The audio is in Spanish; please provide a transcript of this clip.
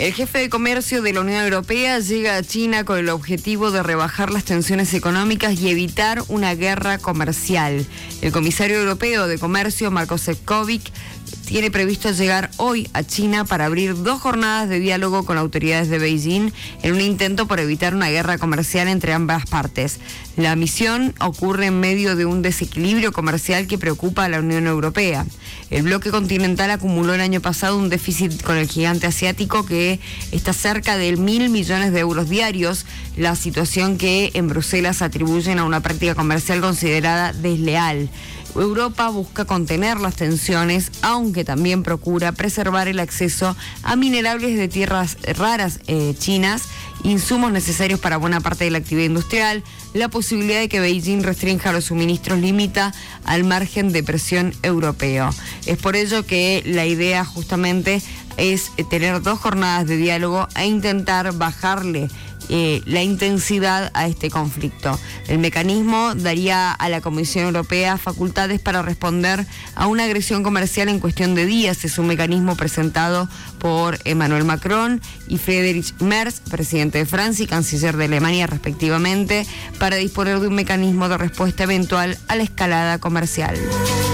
El jefe de comercio de la Unión Europea llega a China con el objetivo de rebajar las tensiones económicas y evitar una guerra comercial. El comisario europeo de comercio, Marko Šefčovič, tiene previsto llegar hoy a China para abrir 2 jornadas de diálogo con autoridades de Beijing en un intento por evitar una guerra comercial entre ambas partes. La misión ocurre en medio de un desequilibrio comercial que preocupa a la Unión Europea. El bloque continental acumuló el año pasado un déficit con el gigante asiático que está cerca de 1.000 millones de euros diarios, la situación que en Bruselas atribuyen a una práctica comercial considerada desleal. Europa busca contener las tensiones, aunque también procura preservar el acceso a minerables de tierras raras chinas, insumos necesarios para buena parte de la actividad industrial. La posibilidad de que Beijing restrinja los suministros limita al margen de presión europeo. Es por ello que la idea justamente es tener 2 jornadas de diálogo e intentar bajarle la intensidad a este conflicto. El mecanismo daría a la Comisión Europea facultades para responder a una agresión comercial en cuestión de días. Es un mecanismo presentado por Emmanuel Macron y Friedrich Merz, presidente de Francia y canciller de Alemania respectivamente, para disponer de un mecanismo de respuesta eventual a la escalada comercial.